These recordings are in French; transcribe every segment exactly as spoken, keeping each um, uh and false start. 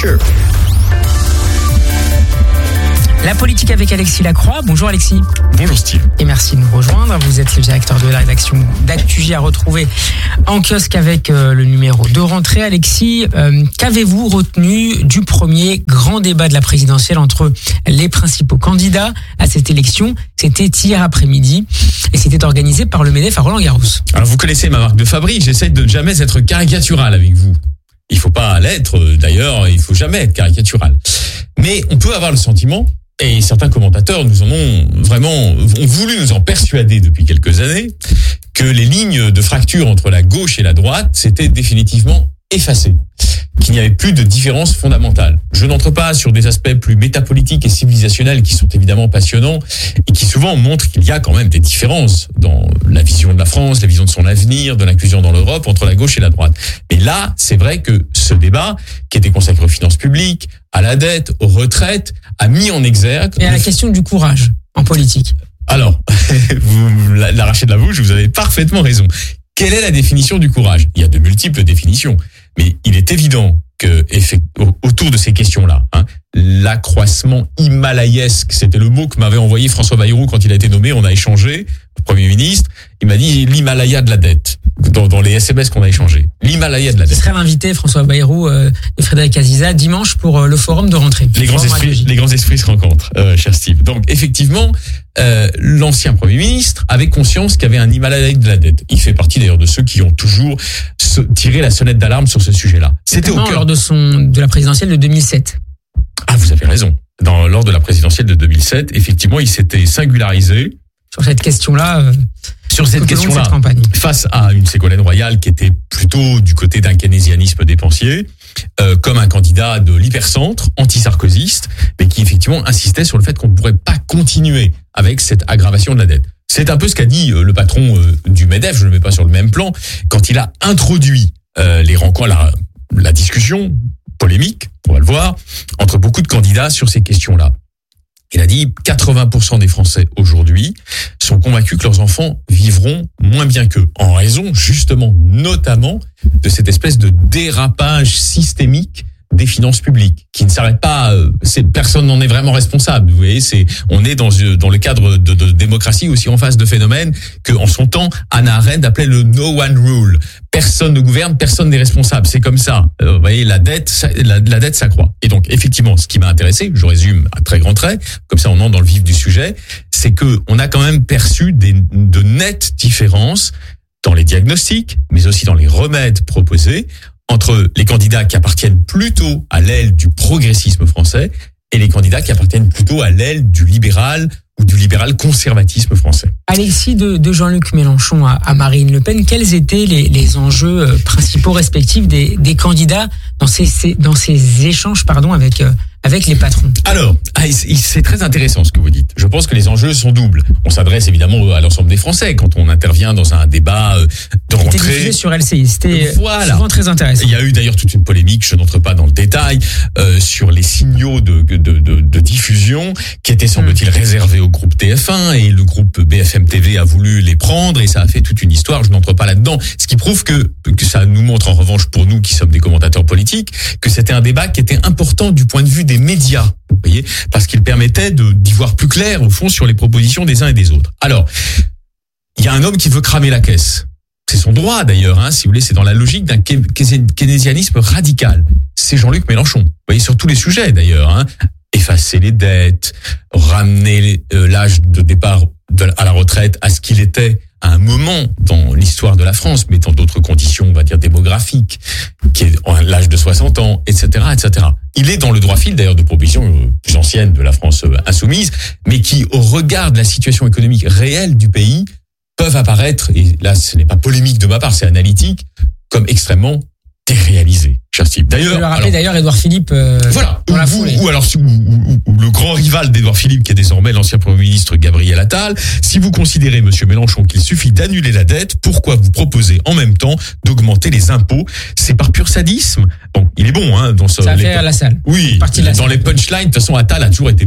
future. La politique avec Alexis Lacroix. Bonjour Alexis. Bonjour Steve. Et merci de nous rejoindre. Vous êtes le directeur de la rédaction d'ActuJ à retrouver en kiosque avec euh, le numéro de rentrée. Alexis, euh, qu'avez-vous retenu du premier grand débat de la présidentielle entre les principaux candidats à cette élection? C'était hier après-midi et c'était organisé par le MEDEF à Roland-Garros. Alors vous connaissez ma marque de fabrique, j'essaie de ne jamais être caricatural avec vous. Il faut pas l'être, d'ailleurs, il faut jamais être caricatural. Mais on peut avoir le sentiment, et certains commentateurs nous en ont vraiment ont voulu nous en persuader depuis quelques années, que les lignes de fracture entre la gauche et la droite s'étaient définitivement effacées, qu'il n'y avait plus de différence fondamentale. Je n'entre pas sur des aspects plus métapolitiques et civilisationnels qui sont évidemment passionnants et qui souvent montrent qu'il y a quand même des différences dans la vision de la France, la vision de son avenir, de l'inclusion dans l'Europe entre la gauche et la droite. Mais là, c'est vrai que ce débat, qui était consacré aux finances publiques, à la dette, aux retraites, a mis en exergue... Et à la question du courage en politique. Alors, vous l'arrachez de la bouche, vous avez parfaitement raison. Quelle est la définition du courage? Il y a de multiples définitions, mais il est évident que autour de ces questions-là, hein, l'accroissement himalayesque, c'était le mot que m'avait envoyé François Bayrou quand il a été nommé, on a échangé, le Premier ministre, il m'a dit l'Himalaya de la dette, dans, dans les S M S qu'on a échangés. L'Himalaya de la dette. Ce serait l'invité, François Bayrou, euh, de Frédéric Aziza, dimanche pour euh, le forum de rentrée. Les grands, esprits, les grands esprits se rencontrent, euh, cher Steve. Donc, effectivement, euh, l'ancien Premier ministre avait conscience qu'il y avait un Himalaya de la dette. Il fait partie d'ailleurs de ceux qui ont toujours tiré la sonnette d'alarme sur ce sujet-là. C'était au cœur lors de son, de la présidentielle de deux mille sept. Ah, vous avez raison. Dans, lors de la présidentielle de deux mille sept, effectivement, il s'était singularisé sur cette question-là. Euh, sur cette question-là, cette face à une Ségolène Royal qui était plutôt du côté d'un keynésianisme dépensier, euh, comme un candidat de l'hypercentre, anti-sarkozyste, mais qui effectivement insistait sur le fait qu'on ne pourrait pas continuer avec cette aggravation de la dette. C'est un peu ce qu'a dit euh, le patron euh, du MEDEF, je ne le mets pas sur le même plan, quand il a introduit euh, les rencontres, la, la discussion polémique, on va le voir, entre beaucoup de candidats sur ces questions-là. Il a dit quatre-vingts pour cent des Français aujourd'hui sont convaincus que leurs enfants vivront moins bien qu'eux, en raison justement, notamment, de cette espèce de dérapage systémique des finances publiques, qui ne s'arrête pas. Euh, c'est, personne n'en est vraiment responsable. Vous voyez, c'est, on est dans dans le cadre de, de démocratie aussi en face de phénomènes que, en son temps, Hannah Arendt appelait le no one rule. Personne ne gouverne, personne n'est responsable. C'est comme ça. Euh, vous voyez, la dette, la, la dette s'accroît. Et donc, effectivement, ce qui m'a intéressé, je résume à très grands traits, comme ça on entre dans le vif du sujet, c'est que on a quand même perçu des, de nettes différences dans les diagnostics, mais aussi dans les remèdes proposés, entre les candidats qui appartiennent plutôt à l'aile du progressisme français et les candidats qui appartiennent plutôt à l'aile du libéral ou du libéral conservatisme français. Alexis, de, de Jean-Luc Mélenchon à, à Marine Le Pen, quels étaient les, les enjeux principaux respectifs des, des candidats dans ces, ces, dans ces échanges pardon, avec, avec les patrons? Alors, c'est très intéressant ce que vous dites. Je pense que les enjeux sont doubles. On s'adresse évidemment à l'ensemble des Français quand on intervient dans un débat de rentrée. C'était diffusé sur L C I, c'était voilà. souvent très intéressant. Il y a eu d'ailleurs toute une polémique, je n'entre pas dans le détail, euh, sur les signaux de, de, de, de diffusion qui étaient semble-t-il réservés au groupe T F un et le groupe B F M T V a voulu les prendre et ça a fait toute une histoire, je n'entre pas là-dedans. Ce qui prouve que, que ça nous montre en revanche pour nous qui sommes des commentateurs politiques que c'était un débat qui était important du point de vue des médias, vous voyez, parce qu'il permettait de, d'y voir plus clair au fond sur les propositions des uns et des autres. Alors, il y a un homme qui veut cramer la caisse. C'est son droit d'ailleurs, hein, si vous voulez, c'est dans la logique d'un keynésianisme radical. C'est Jean-Luc Mélenchon, vous voyez, sur tous les sujets d'ailleurs, hein. Effacer les dettes, ramener l'âge de départ de, à la retraite à ce qu'il était à un moment dans l'histoire de la France, mais dans d'autres conditions, on va dire démographiques, qui est l'âge de soixante ans, et cetera, et cetera. Il est dans le droit fil d'ailleurs de propositions plus anciennes de la France insoumise, mais qui, au regard de la situation économique réelle du pays, peuvent apparaître, et là ce n'est pas polémique de ma part, c'est analytique, comme extrêmement déréalisé, cher Steve. D'ailleurs, je le rappelais d'ailleurs Édouard Philippe euh, voilà, dans ou, la foulée. Ou alors ou, ou, ou le grand rival d'Édouard Philippe, qui est désormais l'ancien Premier ministre Gabriel Attal. Si vous considérez, Monsieur Mélenchon, qu'il suffit d'annuler la dette, pourquoi vous proposez en même temps d'augmenter les impôts? C'est par pur sadisme. Bon, il est bon, hein, dans ce. Ça a fait à la salle. Oui, dans la les punchlines. De toute façon, Attal a toujours été bon.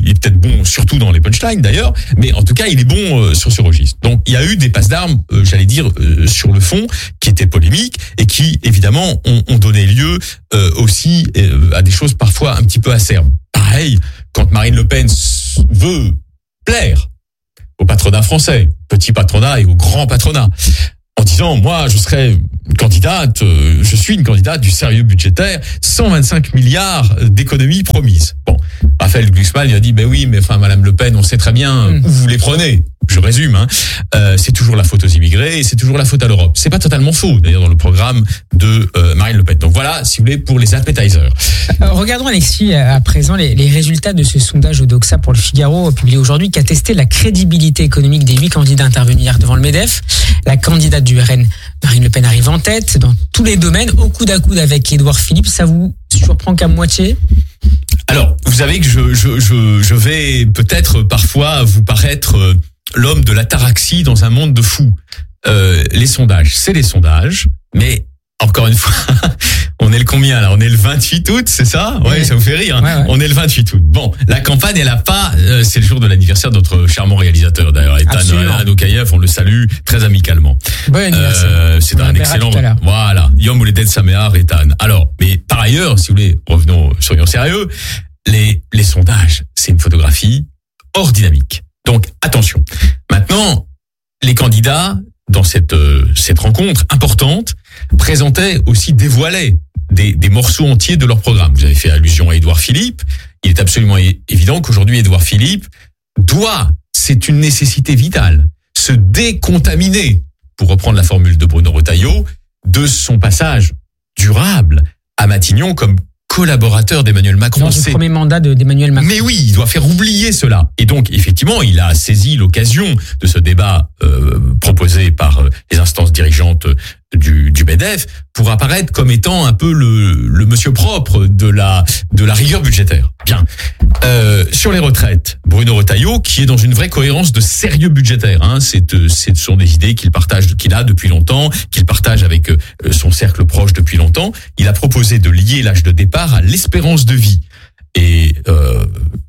il est peut-être bon surtout dans les punchlines d'ailleurs, mais en tout cas il est bon euh, sur ce registre. Donc il y a eu des passes d'armes, euh, j'allais dire euh, sur le fond, qui étaient polémiques et qui évidemment ont, ont donné lieu euh, aussi euh, à des choses parfois un petit peu acerbes. Pareil, quand Marine Le Pen veut plaire au patronat français, petit patronat et au grand patronat, en disant, moi, je serai candidate, euh, je suis une candidate du sérieux budgétaire, cent vingt-cinq milliards d'économies promises. Bon, Raphaël Glucksmann, il a dit, ben oui, mais enfin, Madame Le Pen, on sait très bien où vous les prenez. Je résume, hein. Euh, c'est toujours la faute aux immigrés et c'est toujours la faute à l'Europe. C'est pas totalement faux, d'ailleurs, dans le programme de euh, Marine Le Pen. Donc voilà, si vous voulez, pour les appetizers. Euh, regardons, Alexis, à présent, les, les résultats de ce sondage Odoxa pour le Figaro, publié aujourd'hui, qui a testé la crédibilité économique des huit candidats intervenus hier devant le MEDEF. La candidate du R N, Marine Le Pen, arrive en tête dans tous les domaines, au coude à coude avec Édouard Philippe. Ça vous surprend qu'à moitié ? Alors, vous savez que je, je, je, je vais peut-être parfois vous paraître euh, l'homme de l'ataraxie dans un monde de fous. Euh, les sondages, c'est les sondages, mais encore une fois, on est le combien là ? On est le vingt-huit août, c'est ça ? Ouais, ouais, ça vous fait rire. Hein, ouais, ouais. On est le vingt-huit août. Bon, la campagne, elle a pas. Euh, c'est le jour de l'anniversaire de notre charmant réalisateur d'ailleurs, Ethan Anokayev. On le salue très amicalement. Bon anniversaire. Euh, c'est on un excellent. Voilà, Yom Houledet Sameach, Ethan. Alors, mais par ailleurs, si vous voulez, revenons, soyons sérieux. Les les sondages, c'est une photographie hors dynamique. Donc attention. Maintenant, les candidats dans cette euh, cette rencontre importante présentaient aussi dévoilaient des des morceaux entiers de leur programme. Vous avez fait allusion à Édouard Philippe. Il est absolument é- évident qu'aujourd'hui Édouard Philippe doit, c'est une nécessité vitale, se décontaminer, pour reprendre la formule de Bruno Retailleau, de son passage durable à Matignon comme collaborateur d'Emmanuel Macron. Dans le premier mandat de, d'Emmanuel Macron. Mais oui, il doit faire oublier cela. Et donc, effectivement, il a saisi l'occasion de ce débat euh, proposé par les instances dirigeantes du, du MEDEF pour apparaître comme étant un peu le, le monsieur propre de la, de la rigueur budgétaire. Bien. Euh, sur les retraites, Bruno Retailleau, qui est dans une vraie cohérence de sérieux budgétaire, hein, c'est, c'est, ce sont des idées qu'il partage, qu'il a depuis longtemps, qu'il partage avec son cercle proche depuis longtemps. Il a proposé de lier l'âge de départ à l'espérance de vie. Et euh,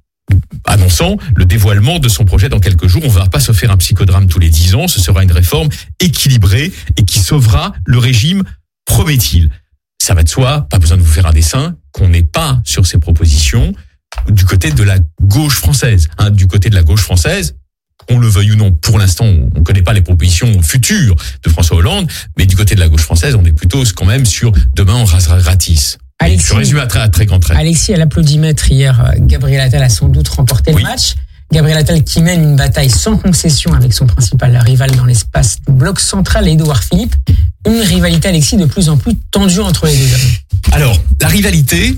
annonçant le dévoilement de son projet dans quelques jours. On ne va pas se faire un psychodrame tous les dix ans, ce sera une réforme équilibrée et qui sauvera le régime, promet-il. Ça va de soi, pas besoin de vous faire un dessin, qu'on n'est pas sur ces propositions du côté de la gauche française. Hein, du côté de la gauche française, on le veuille ou non, pour l'instant, on ne connaît pas les propositions futures de François Hollande, mais du côté de la gauche française, on est plutôt quand même sur demain on rasera gratis. Alexis, je résume à très, à très grand trait. Alexis, à l'applaudimètre hier, Gabriel Attal a sans doute remporté oui. le match. Gabriel Attal qui mène une bataille sans concession avec son principal rival dans l'espace du bloc central, Édouard Philippe. Une rivalité, Alexis, de plus en plus tendue entre les deux hommes. Alors, la rivalité,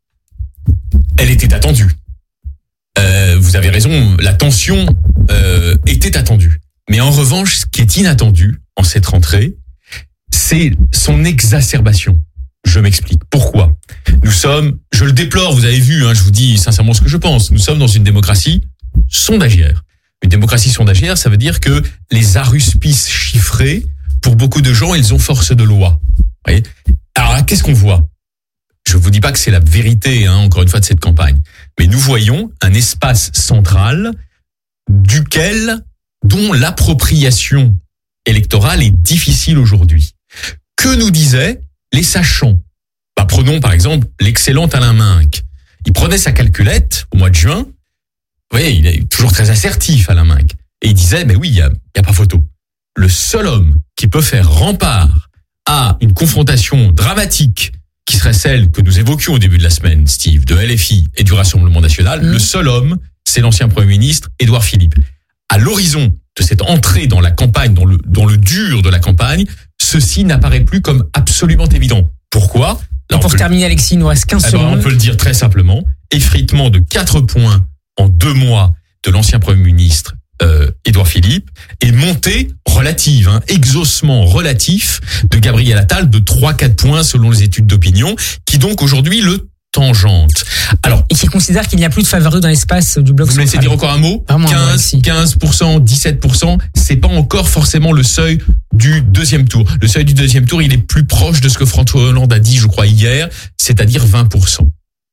elle était attendue. Euh, vous avez raison, la tension euh, était attendue. Mais en revanche, ce qui est inattendu en cette rentrée, c'est son exacerbation. Je m'explique. Pourquoi ? Nous sommes, je le déplore, vous avez vu, hein, je vous dis sincèrement ce que je pense, nous sommes dans une démocratie sondagière. Une démocratie sondagière, ça veut dire que les aruspices chiffrés, pour beaucoup de gens, ils ont force de loi. Vous voyez ? Alors là, qu'est-ce qu'on voit ? Je vous dis pas que c'est la vérité, hein, encore une fois, de cette campagne. Mais nous voyons un espace central duquel, dont l'appropriation électorale est difficile aujourd'hui. Que nous disaient les sachants? Bah, prenons par exemple l'excellent Alain Minc. Il prenait sa calculette au mois de juin. Vous voyez, il est toujours très assertif, Alain Minc. Et il disait, mais oui, il y a, il y a pas photo. Le seul homme qui peut faire rempart à une confrontation dramatique qui serait celle que nous évoquions au début de la semaine, Steve, de L F I et du Rassemblement national, mmh. le seul homme, c'est l'ancien Premier ministre, Édouard Philippe. À l'horizon de cette entrée dans la campagne, dans le, dans le dur de la campagne, ceci n'apparaît plus comme absolument évident. Pourquoi ? Là, pour terminer, Alexis, il nous reste quinze secondes. On peut le dire très simplement, effritement de quatre points en deux mois de l'ancien Premier ministre euh, Édouard Philippe, et montée relative, hein, exaucement relatif de Gabriel Attal de trois à quatre points selon les études d'opinion, qui donc aujourd'hui le tangente. Alors, et qui considère qu'il n'y a plus de favoris dans l'espace du bloc central. Vous me laissez dire encore un mot ? Vraiment quinze, quinze pour cent, dix-sept pour cent, c'est pas encore forcément le seuil du deuxième tour. Le seuil du deuxième tour, il est plus proche de ce que François Hollande a dit, je crois, hier, c'est-à-dire vingt pour cent. Merci.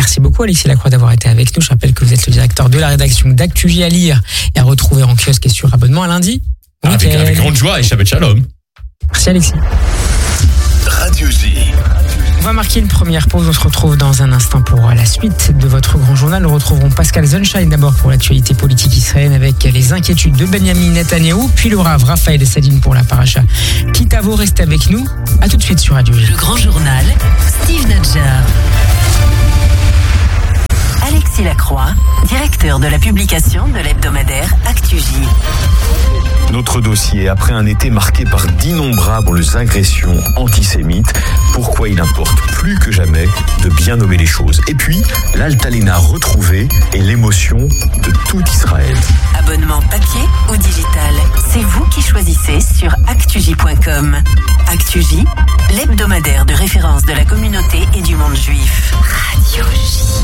Merci beaucoup Alexis Lacroix d'avoir été avec nous. Je rappelle que vous êtes le directeur de la rédaction d'ActuJ à lire et à retrouver en kiosque et sur abonnement à lundi. Avec, avec grande joie et Shabbat Shalom. Merci Alexis. Radio J. On va marquer une première pause. On se retrouve dans un instant pour la suite de votre grand journal. Nous retrouverons Pascal Sunshine d'abord pour l'actualité politique israélienne avec les inquiétudes de Benjamin Netanyahou, puis le Rav Raphaël Saline pour la paracha Kitavo. Restez avec nous. À tout de suite sur Radio J. Le grand journal, Steve Nadjar. Alexis Lacroix, directeur de la publication de l'hebdomadaire ActuJ. Notre dossier, après un été marqué par d'innombrables agressions antisémites, pourquoi il importe plus que jamais de bien nommer les choses. Et puis, l'Altalena retrouvée et l'émotion de tout Israël. Abonnement papier ou digital, c'est vous qui choisissez sur actuj point com. ActuJ, l'hebdomadaire de référence de la communauté et du monde juif. Radio J.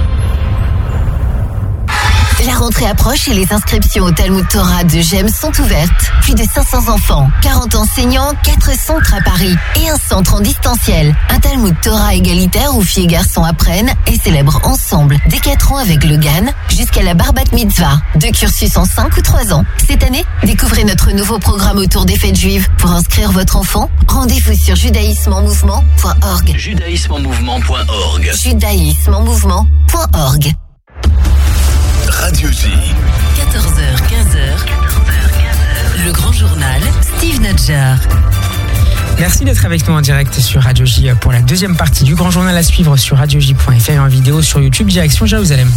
La rentrée approche et les inscriptions au Talmud Torah de Gem sont ouvertes. Plus de cinq cents enfants, quarante enseignants, quatre centres à Paris et un centre en distanciel. Un Talmud Torah égalitaire où filles et garçons apprennent et célèbrent ensemble dès quatre ans avec le Gan jusqu'à la Bar Bat Mitzvah. Deux cursus en cinq ou trois ans. Cette année, découvrez notre nouveau programme autour des fêtes juives. Pour inscrire votre enfant, rendez-vous sur judaïsme en mouvement point org. judaïsme en mouvement point org. judaïsme en mouvement point org. Radio J. quatorze heures quinze heures. Le grand journal, Steve Nadjar. Merci d'être avec nous en direct sur Radio J pour la deuxième partie du grand journal à suivre sur radio j point f r et en vidéo sur YouTube, direction Jérusalem.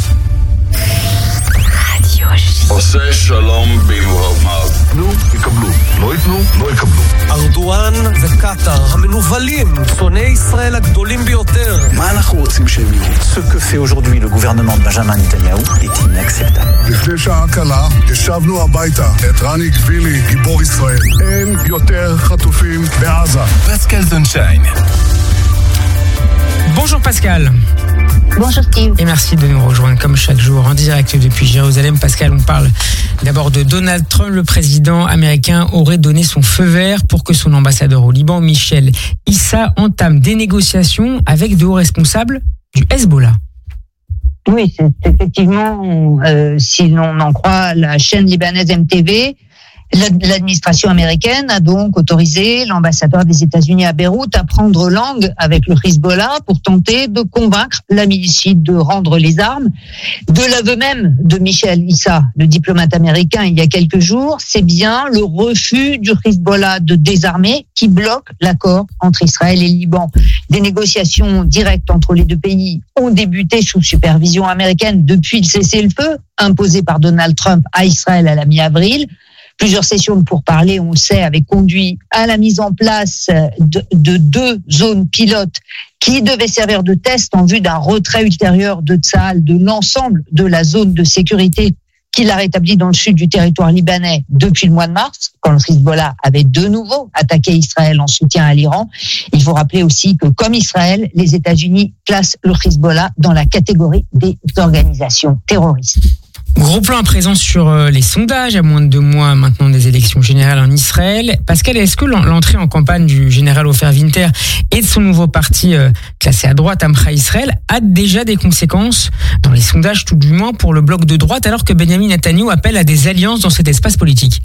Radio J. עושה שלום במרומיו. תנו, יקבלו. לא יתנו, לא יקבלו. ארדואן וקטר, המנוולים, שונאי ישראל הגדולים ביותר. מה אנחנו רוצים שהם יהיו? Ce que fait aujourd'hui le gouvernement de Benjamin Netanyahou est inacceptable. לפני שעה קלה, ישבנו הביתה את רני גבילי, גיבור ישראל. אין יותר חטופים בעזה. פסקל זונשיין. Bonjour Pascal. Bonjour Steve. Et merci de nous rejoindre comme chaque jour en direct depuis Jérusalem. Pascal, on parle d'abord de Donald Trump. Le président américain aurait donné son feu vert pour que son ambassadeur au Liban, Michel Issa, entame des négociations avec de hauts responsables du Hezbollah. Oui, c'est effectivement, euh, si l'on en croit la chaîne libanaise M T V, l'administration américaine a donc autorisé l'ambassadeur des États-Unis à Beyrouth à prendre langue avec le Hezbollah pour tenter de convaincre la milice chiite de rendre les armes. De l'aveu même de Michel Issa, le diplomate américain, il y a quelques jours, c'est bien le refus du Hezbollah de désarmer qui bloque l'accord entre Israël et le Liban. Des négociations directes entre les deux pays ont débuté sous supervision américaine depuis le cessez-le-feu imposé par Donald Trump à Israël à la mi-avril. Plusieurs sessions de pourparlers, on le sait, avaient conduit à la mise en place de, de deux zones pilotes qui devaient servir de test en vue d'un retrait ultérieur de Tsahal de l'ensemble de la zone de sécurité qu'il a rétabli dans le sud du territoire libanais depuis le mois de mars, quand le Hezbollah avait de nouveau attaqué Israël en soutien à l'Iran. Il faut rappeler aussi que, comme Israël, les États-Unis classent le Hezbollah dans la catégorie des organisations terroristes. Gros plan à présent sur les sondages, à moins de deux mois maintenant des élections générales en Israël. Pascal, est-ce que l'entrée en campagne du général Ofer Winter et de son nouveau parti classé à droite, Amcha Israël, a déjà des conséquences dans les sondages, tout du moins pour le bloc de droite, alors que Benjamin Netanyahou appelle à des alliances dans cet espace politique?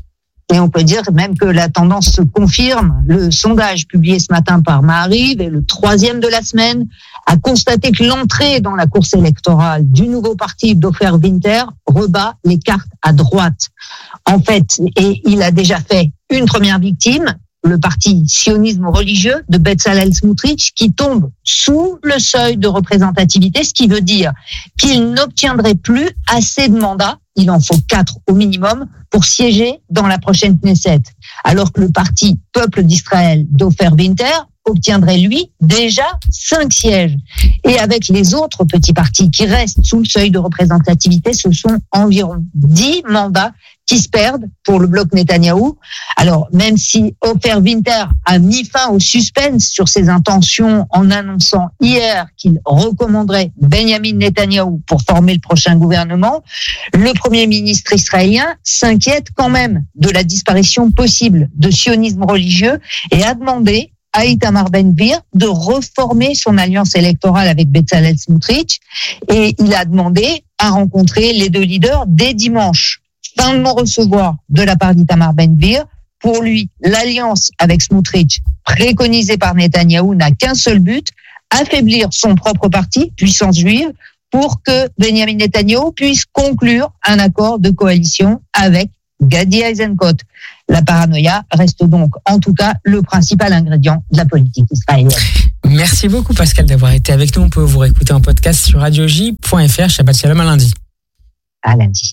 Et on peut dire même que la tendance se confirme. Le sondage publié ce matin par Maariv, et le troisième de la semaine, a constaté que l'entrée dans la course électorale du nouveau parti d'Ofer Winter rebat les cartes à droite. En fait, et il a déjà fait une première victime, le parti sionisme religieux de Bezalel Smotrich, qui tombe sous le seuil de représentativité, ce qui veut dire qu'il n'obtiendrait plus assez de mandats, il en faut quatre au minimum, pour siéger dans la prochaine Knesset. Alors que le parti Peuple d'Israël d'Ofer Winter obtiendrait, lui, déjà cinq sièges. Et avec les autres petits partis qui restent sous le seuil de représentativité, ce sont environ dix mandats qui se perdent pour le bloc Netanyahou. Alors, même si Ofer Winter a mis fin au suspense sur ses intentions en annonçant hier qu'il recommanderait Benjamin Netanyahou pour former le prochain gouvernement, le Premier ministre israélien s'inquiète quand même de la disparition possible de sionisme religieux et a demandé à Itamar Ben-Gvir de reformer son alliance électorale avec Bezalel Smotrich et il a demandé à rencontrer les deux leaders dès dimanche. Fin de non-recevoir de la part d'Itamar Ben-Gvir. Pour lui, l'alliance avec Smotrich, préconisée par Netanyahou, n'a qu'un seul but, affaiblir son propre parti, Puissance Juive, pour que Benjamin Netanyahou puisse conclure un accord de coalition avec Gadi Eisenkot. La paranoïa reste donc, en tout cas, le principal ingrédient de la politique israélienne. Merci beaucoup Pascal d'avoir été avec nous. On peut vous réécouter en podcast sur radio j point f r. Shabbat Shalom à lundi. À lundi.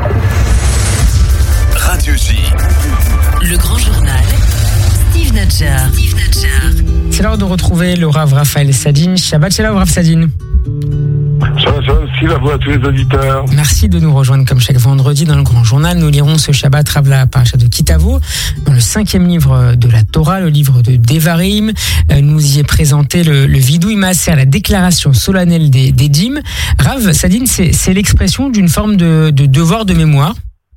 Radio J. Le grand journal. Steve Nadjar. Steve Nadjar. C'est l'heure de retrouver le Rav Raphaël Sadine. Shabbat Shalom Rav Sadine. Shabbat Shalom, Steve, à vous, à tous les auditeurs. Merci de nous rejoindre comme chaque vendredi dans le grand journal. Nous lirons ce Shabbat Rav la paracha de Kitavo, dans le cinquième livre de la Torah, le livre de Devarim. Nous y est présenté le, le vidouï maaser, la déclaration solennelle des, des dîmes. Rav Sadine, c'est, c'est l'expression d'une forme de, de devoir de mémoire.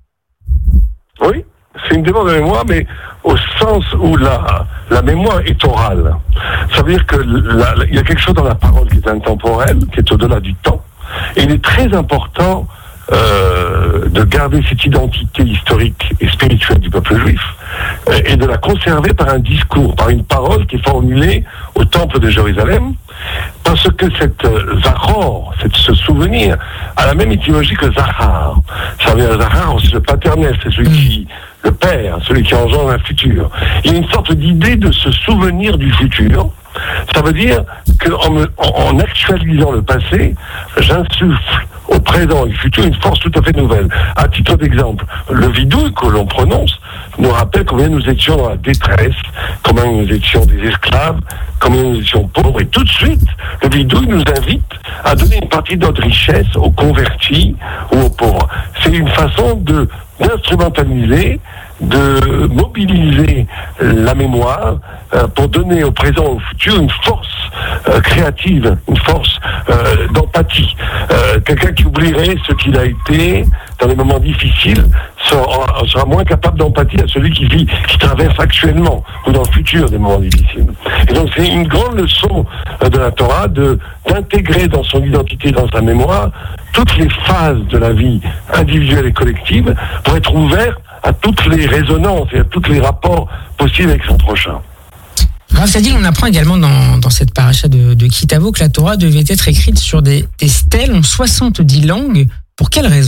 Oui, c'est une demande de mémoire, mais au sens où la, la mémoire est orale. Ça veut dire que la, la, il y a quelque chose dans la parole qui est intemporel, qui est au-delà du temps. Et il est très important euh, de garder cette identité historique et spirituelle du peuple juif euh, et de la conserver par un discours, par une parole qui est formulée au temple de Jérusalem, parce que cette euh, Zachor, cette, ce souvenir, a la même étymologie que Zachar. Ça veut dire Zachar, c'est le paternel, c'est celui qui, le père, celui qui engendre un futur. Il y a une sorte d'idée de se souvenir du futur. Ça veut dire qu'en en, en actualisant le passé, j'insuffle au présent et au futur une force tout à fait nouvelle. À titre d'exemple, le vidouï que l'on prononce nous rappelle combien nous étions dans la détresse, combien nous étions des esclaves, combien nous étions pauvres. Et tout de suite, le vidouï nous invite à donner une partie de notre richesse aux convertis ou aux pauvres. C'est une façon de d'instrumentaliser, de mobiliser la mémoire euh, pour donner au présent et au futur une force euh, créative, une force euh, d'empathie. Euh, quelqu'un qui oublierait ce qu'il a été dans les moments difficiles sera, sera moins capable d'empathie à celui qui vit, qui traverse actuellement ou dans le futur des moments difficiles. Et donc c'est une grande leçon euh, de la Torah de, d'intégrer dans son identité, dans sa mémoire, toutes les phases de la vie individuelle et collective pour être ouvert à toutes les résonances et à tous les rapports possibles avec son prochain. Rav Sadine, on apprend également dans, dans cette paracha de, de Kitavo que la Torah devait être écrite sur des, des stèles en soixante-dix langues. Pour quelle raison ?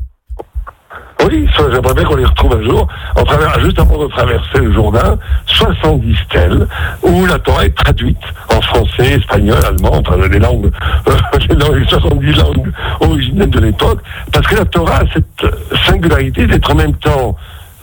Oui, j'aimerais bien qu'on les retrouve un jour, en travers, juste avant de traverser le Jourdain, soixante-dix stèles, où la Torah est traduite en français, espagnol, allemand, enfin les langues, euh, les, langues, les soixante-dix langues originelles de l'époque, parce que la Torah a cette singularité d'être en même temps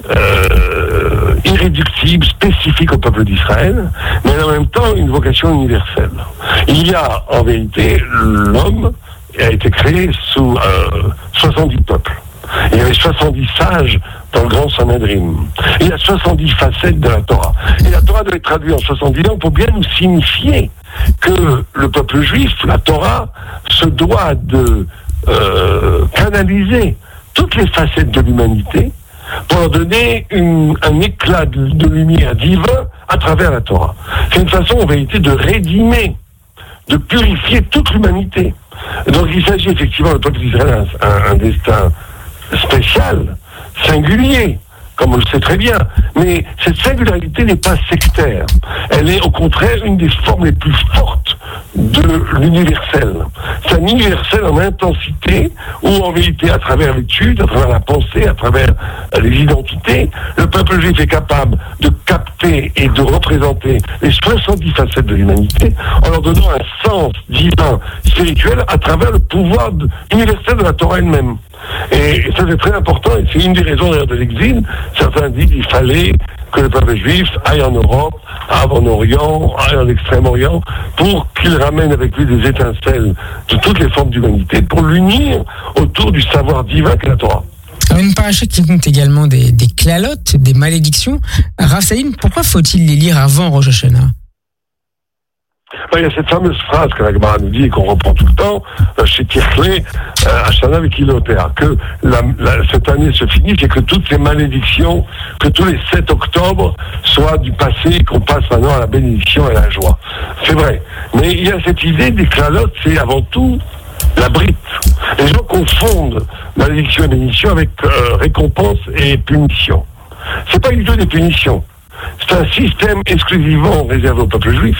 euh, irréductible, spécifique au peuple d'Israël, mais en même temps une vocation universelle. Il y a, en vérité, l'homme a été créé sous euh, soixante-dix peuples. Il y avait soixante-dix sages dans le grand Sanhedrin. Il y a soixante-dix facettes de la Torah. Et la Torah doit être traduite en soixante-dix langues pour bien nous signifier que le peuple juif, la Torah, se doit de euh, canaliser toutes les facettes de l'humanité pour leur donner une, un éclat de, de lumière divin à travers la Torah. C'est une façon en vérité de rédimer, de purifier toute l'humanité. Donc il s'agit effectivement, le peuple d'Israël a un, un destin spécial, singulier, comme on le sait très bien. Mais cette singularité n'est pas sectaire. Elle est au contraire une des formes les plus fortes de l'universel. C'est un universel en intensité où en vérité, à travers l'étude, à travers la pensée, à travers les identités, le peuple juif est capable de capter et de représenter les soixante-dix facettes de l'humanité en leur donnant un sens divin, spirituel, à travers le pouvoir de, universel de la Torah elle-même. Et ça c'est très important, et c'est une des raisons d'ailleurs de l'exil. Certains disent qu'il fallait que le peuple juif aille en Europe, aille en Orient, aille en Extrême-Orient, pour qu'il ramène avec lui des étincelles de toutes les formes d'humanité, pour l'unir autour du savoir divin qu'est la Torah. Alors une paracha qui compte également des, des klalotes, des malédictions. Rav Sadine, pourquoi faut-il les lire avant Rosh Hashanah ? Ben, il y a cette fameuse phrase que la Gemara nous dit et qu'on reprend tout le temps, euh, chez Tirclé, euh, Hashana avec Ilotea, que la, la, cette année se finit et que toutes ces malédictions, que tous les sept octobre soient du passé et qu'on passe maintenant à la bénédiction et à la joie. C'est vrai. Mais il y a cette idée des clalotes, c'est avant tout la brite. Les gens confondent malédiction et bénédiction avec euh, récompense et punition. C'est pas du tout des punitions. C'est un système exclusivement réservé au peuple juif.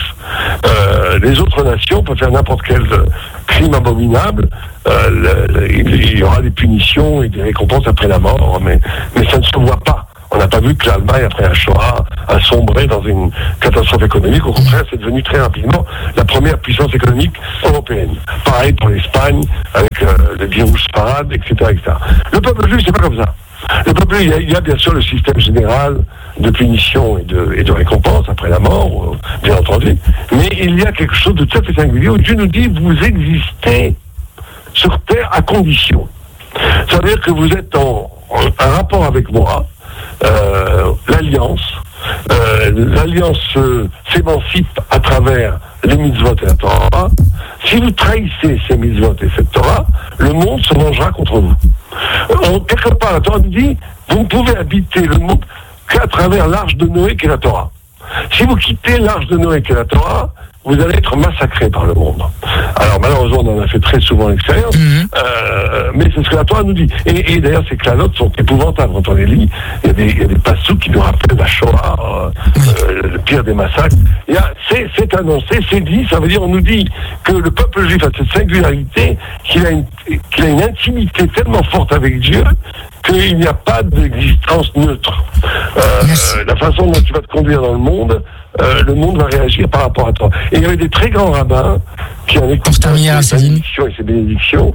Euh, les autres nations peuvent faire n'importe quel crime abominable. Euh, le, le, il y aura des punitions et des récompenses après la mort, mais, mais ça ne se voit pas. On n'a pas vu que l'Allemagne, après la Shoah, a sombré dans une catastrophe économique. Au contraire, c'est devenu très rapidement la première puissance économique européenne. Pareil pour l'Espagne, avec euh, le virus parade, et cetera, et cetera. Le peuple juif, c'est pas comme ça. Le peuple, il y, a, il y a bien sûr le système général de punition et de, et de récompense après la mort, bien entendu, mais il y a quelque chose de tout à fait singulier où Dieu nous dit, vous existez sur terre à condition. Ça veut dire que vous êtes en, en un rapport avec moi, euh, l'alliance, euh, l'alliance euh, s'émancipe à travers les mitzvot et la Torah. Si vous trahissez ces mitzvot et cette Torah, le monde se mangera contre vous. En, quelque part, la Torah nous dit, vous ne pouvez habiter le monde qu'à travers l'arche de Noé qui est la Torah. Si vous quittez l'arche de Noé qui est la Torah, vous allez être massacré par le monde. Alors malheureusement, on en a fait très souvent l'expérience, mmh. euh, mais c'est ce que la Torah nous dit. Et, et d'ailleurs, ces clalotes sont épouvantables quand on les lit. Il y a des, il y a des passages qui nous rappellent la Shoah, euh, euh, le pire des massacres. Il y a, c'est, c'est annoncé, c'est dit, ça veut dire, on nous dit que le peuple juif a cette singularité, qu'il a une, qu'il a une intimité tellement forte avec Dieu, qu'il n'y a pas d'existence neutre. Euh, la façon dont tu vas te conduire dans le monde, Euh, le monde va réagir par rapport à toi. Et il y avait des très grands rabbins qui, en écoutant ces bénédictions et ces bénédictions,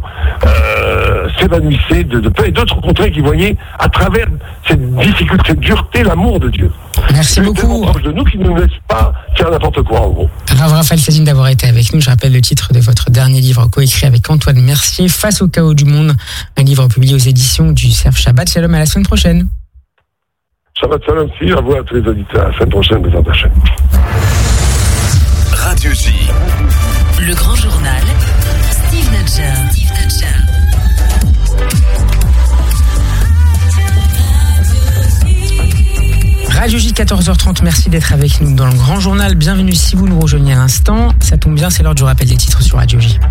euh, s'évanouissaient de, de peur, et d'autres au contraire qui voyaient à travers cette difficulté, cette dureté, l'amour de Dieu. Merci beaucoup. Proche de nous qui ne nous laisse pas faire n'importe quoi, en gros. Rav Raphaël Sazine d'avoir été avec nous. Je rappelle le titre de votre dernier livre coécrit avec Antoine Mercier, Face au chaos du monde, un livre publié aux éditions du Cerf. Shabbat Shalom, à la semaine prochaine. Shabbat Shalom, si, à vous, à tous les auditeurs. À la semaine prochaine, mes attachés. Radio J. Le grand journal, Steve Nadja. Steve Nadja. Radio J, quatorze heures trente, merci d'être avec nous dans le grand journal. Bienvenue si vous nous rejoignez à l'instant. Ça tombe bien, c'est l'heure du rappel des titres sur Radio J.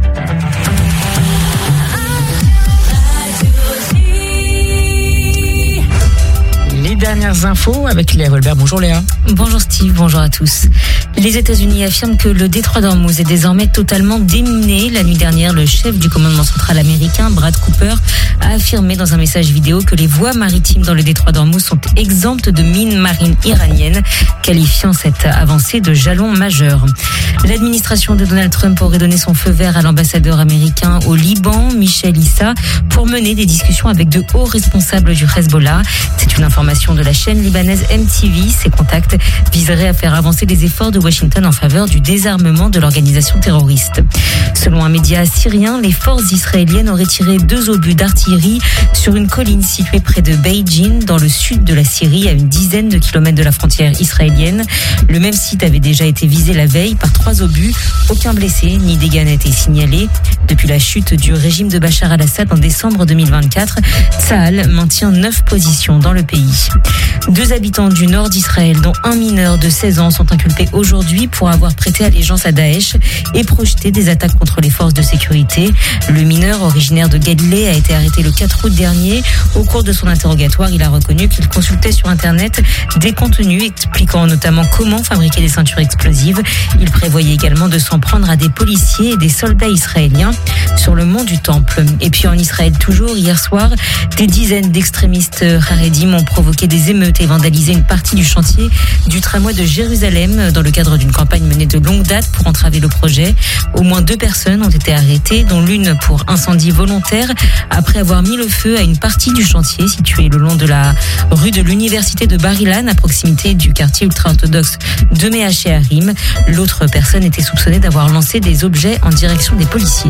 Les dernières infos avec Léa Volbert. Bonjour Léa. Bonjour Steve, bonjour à tous. Les États-Unis affirment que le détroit d'Ormuz est désormais totalement déminé. La nuit dernière, le chef du commandement central américain, Brad Cooper, a affirmé dans un message vidéo que les voies maritimes dans le détroit d'Ormuz sont exemptes de mines marines iraniennes, qualifiant cette avancée de jalon majeur. L'administration de Donald Trump aurait donné son feu vert à l'ambassadeur américain au Liban, Michel Issa, pour mener des discussions avec de hauts responsables du Hezbollah. C'est une information de la chaîne libanaise M T V. Ces contacts viseraient à faire avancer les efforts de Washington en faveur du désarmement de l'organisation terroriste. Selon un média syrien, les forces israéliennes auraient tiré deux obus d'artillerie sur une colline située près de Beijing, dans le sud de la Syrie, à une dizaine de kilomètres de la frontière israélienne. Le même site avait déjà été visé la veille par trois obus. Aucun blessé ni dégâts n'a été signalé. Depuis la chute du régime de Bachar al-Assad en décembre deux mille vingt-quatre, Tsahal maintient neuf positions dans le pays. Deux habitants du nord d'Israël, dont un mineur de seize ans, sont inculpés aujourd'hui pour avoir prêté allégeance à Daesh et projeté des attaques contre les forces de sécurité. Le mineur, originaire de Galilée, a été arrêté le quatre août dernier. Au cours de son interrogatoire, il a reconnu qu'il consultait sur Internet des contenus expliquant notamment comment fabriquer des ceintures explosives. Il prévoyait également de s'en prendre à des policiers et des soldats israéliens sur le mont du Temple. Et puis en Israël toujours, hier soir, des dizaines d'extrémistes haredim ont provoqué des émeutes et vandalisé une partie du chantier du tramway de Jérusalem dans le cadre d'une campagne menée de longue date pour entraver le projet. Au moins deux personnes ont été arrêtées, dont l'une pour incendie volontaire après avoir mis le feu à une partie du chantier située le long de la rue de l'université de Bar-Ilan à proximité du quartier ultra-orthodoxe de Mea Shearim. L'autre personne était soupçonnée d'avoir lancé des objets en direction des policiers.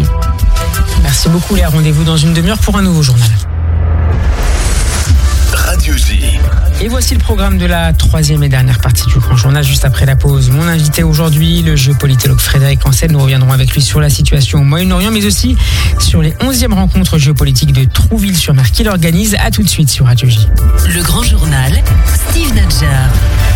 Merci beaucoup Léa, rendez-vous dans une demi-heure pour un nouveau journal. Radio J. Et voici le programme de la troisième et dernière partie du Grand Journal, juste après la pause. Mon invité aujourd'hui, le géopolitologue Frédéric Ancel. Nous reviendrons avec lui sur la situation au Moyen-Orient, mais aussi sur les onzièmes rencontres géopolitiques de Trouville-sur-Mer qu'il organise. À tout de suite sur Radio J. Le Grand Journal, Steve Nadjar.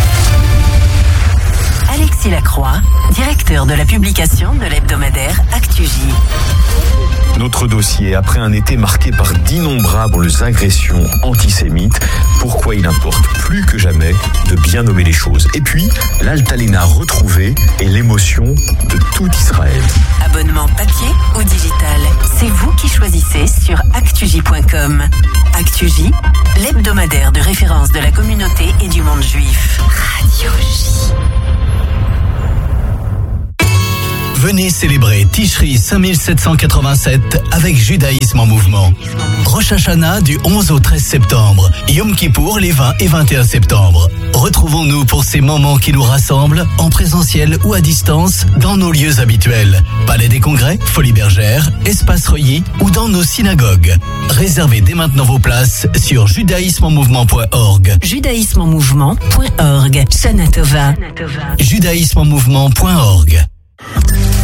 Alexis Lacroix, directeur de la publication de l'hebdomadaire ActuJ. Notre dossier, après un été marqué par d'innombrables agressions antisémites, pourquoi il importe plus que jamais de bien nommer les choses. Et puis, l'Altalena retrouvée et l'émotion de tout Israël. Abonnement papier ou digital, c'est vous qui choisissez sur actuj point com. ActuJ, l'hebdomadaire de référence de la communauté et du monde juif. Radio J. Venez célébrer Tishri cinq mille sept cent quatre-vingt-sept avec Judaïsme en mouvement. Rosh Hashanah du onze au treize septembre. Yom Kippour les vingt et vingt et un septembre. Retrouvons-nous pour ces moments qui nous rassemblent, en présentiel ou à distance, dans nos lieux habituels. Palais des Congrès, Folies Bergère, Espace Reuilly ou dans nos synagogues. Réservez dès maintenant vos places sur judaïsme en mouvement point org. judaïsme en mouvement point org. Shana Tova. judaïsme en mouvement point org.